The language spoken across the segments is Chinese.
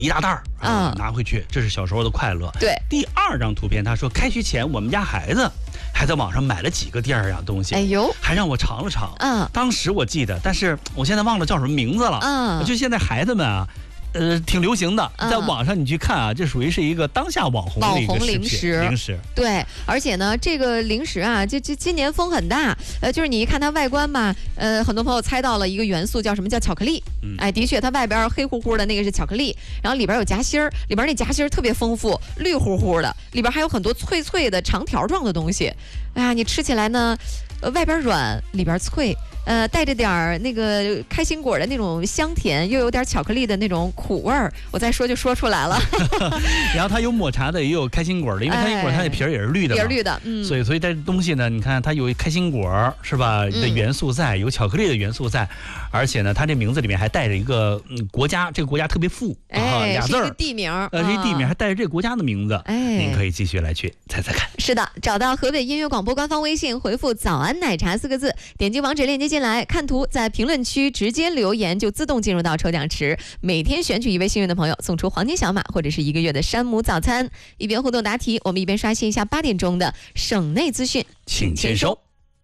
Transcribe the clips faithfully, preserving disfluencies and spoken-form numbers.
一大袋儿啊，拿回去，这是小时候的快乐。 对， 第二张图片，他说开学前我们家孩子还在网上买了几个第二样东西， 哎呦， 还让我尝了尝。 嗯， 当时我记得，但是我现在忘了叫什么名字了。 嗯， 就现在孩子们啊。呃，挺流行的，在网上你去看啊，这属于是一个当下网红的一个网红零食。 零食， 对，而且呢，这个零食啊，这这今年风很大，呃，就是你一看它外观吧，呃，很多朋友猜到了一个元素，叫什么叫巧克力？嗯，哎，的确，它外边黑乎乎的那个是巧克力，然后里边有夹心儿，里边那夹心儿特别丰富，绿乎乎的，里边还有很多脆脆的长条状的东西。哎呀，你吃起来呢，呃，外边软，里边脆。呃，带着点儿那个开心果的那种香甜，又有点巧克力的那种苦味儿，我再说就说出来了。 然后它有抹茶的，也有开心果的，因为开心果它的皮儿也是绿的嘛， 也是绿的，嗯。 所以，所以这东西呢，你看它有开心果是吧的元素在，有巧克力的元素在，而且呢，它这名字里面还带着一个嗯国家，这个国家特别富， 哎， 俩字儿， 是一个地名， 呃，是一地名，还带着这个国家的名字。 哎， 您可以继续来去猜猜看。 是的，找到河北音乐广播官方微信，回复“早安奶茶”四个字，点击网址链接进来，看图。在评论区直接留言，就自动进入到抽奖池。每天选取一位幸运的朋友，送出黄金小马或者是一个月的山姆早餐。一边互动答题，我们一边刷新一下八点钟的省内资讯， 请签收。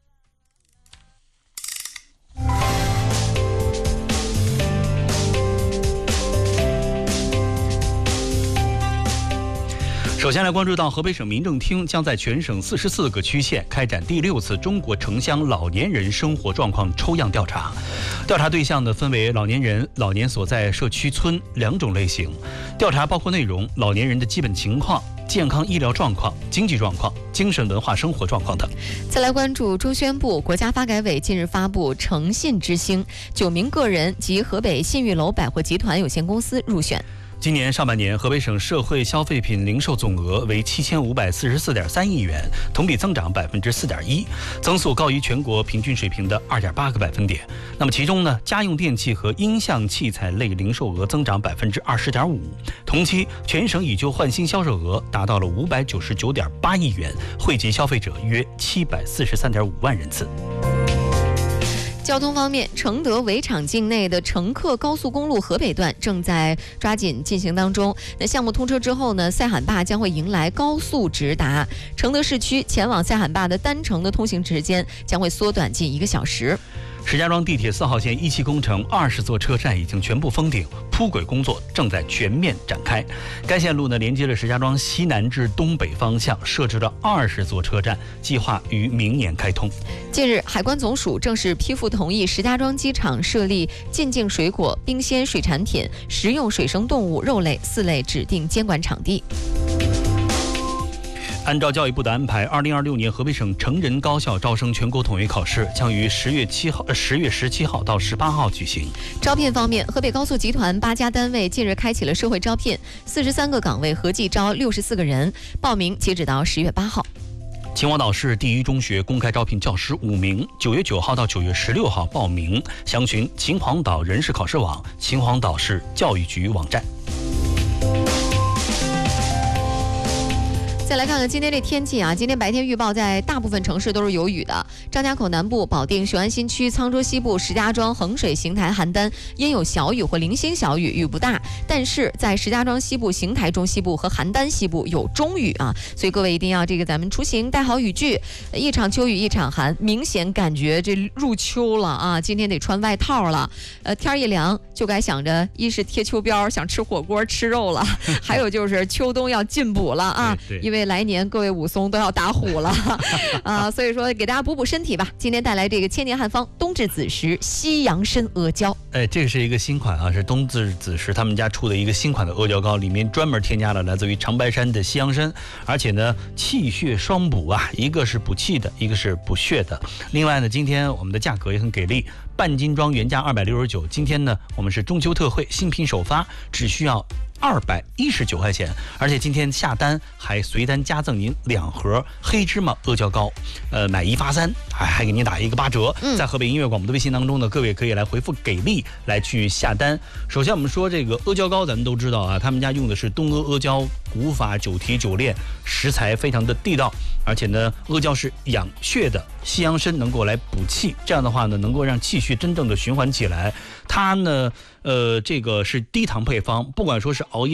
首先来关注到河北省民政厅将在全省四十四个区县开展第六次中国城乡老年人生活状况抽样调查，调查对象呢分为老年人、老年所在社区村两种类型。调查包括内容：老年人的基本情况、健康医疗状况、经济状况、精神文化生活状况等。 再来关注中宣部、国家发改委近日发布诚信之星，九名个人及河北信誉楼百货集团有限公司入选。 今年上半年，河北省社会消费品零售总额为七千五百四十四点三亿元，同比增长百分之四点一，增速高于全国平均水平的二点八个百分点。那么其中呢，家用电器和音像器材类零售额增长百分之二十点五，同期全省以旧换新销售额达到了五百九十九点八亿元，惠及消费者约七百四十三点五万人次。 交通方面，承德围场境内的乘客高速公路河北段正在抓紧进行当中。那项目通车之后呢，赛罕坝将会迎来高速直达，承德市区前往赛罕坝的单程的通行时间将会缩短近一个小时。 石家庄地铁四号线一期工程二十座车站已经全部封顶，铺轨工作正在全面展开。该线路呢连接了石家庄西南至东北方向，设置了二十座车站，计划于明年开通。 近日，海关总署正式批复同意石家庄机场设立进境水果、冰鲜水产品、食用水生动物、肉类四类指定监管场地。 按照教育部的安排，二零二六年河北省成人高校招生全国统一考试将于十月七号、十月十七号到十八号举行。 招聘方面，河北高速集团八家单位近日开启了社会招聘，四十三个岗位合计招六十四个人，报名截止到十月八号。 秦皇岛市第一中学公开招聘教师五名，九月九号到九月十六号报名，详询秦皇岛人事考试网、秦皇岛市教育局网站。 再来看看今天这天气啊，今天白天预报在大部分城市都是有雨的，张家口南部、保定、雄安新区、沧州西部、石家庄、衡水、邢台、邯郸阴有小雨或零星小雨，雨不大，但是在石家庄西部、邢台中西部和邯郸西部有中雨啊，所以各位一定要这个咱们出行带好雨具，一场秋雨一场寒，明显感觉这入秋了啊，今天得穿外套了，呃，天一凉就该想着一是贴秋膘，想吃火锅吃肉了，还有就是秋冬要进补了啊，因为来年各位武松都要打虎了啊，所以说给大家补补身体吧。今天带来这个千年汉方冬至子时西洋参阿胶， 哎，这是一个新款啊，是冬至子时他们家出的一个新款的阿胶糕，里面专门添加了来自于长白山的西洋参，而且呢气血双补啊，一个是补气的，一个是补血的。另外呢，今天我们的价格也很给力，半斤装原价二百六十九，今天呢我们是中秋特惠，新品首发，只需要二百一十九块钱，而且今天下单还随单加赠您两盒黑芝麻阿胶糕，呃，买一发三，还还给您打一个八折。在河北音乐广播的微信当中呢，各位可以来回复给力来去下单。首先我们说这个阿胶糕，咱们都知道啊，他们家用的是东阿阿胶，古法九提九炼，食材非常的地道，而且呢，阿胶是养血的，西洋参能够来补气，这样的话呢，能够让气血真正的循环起来。它呢，呃，这个是低糖配方，不管说是熬夜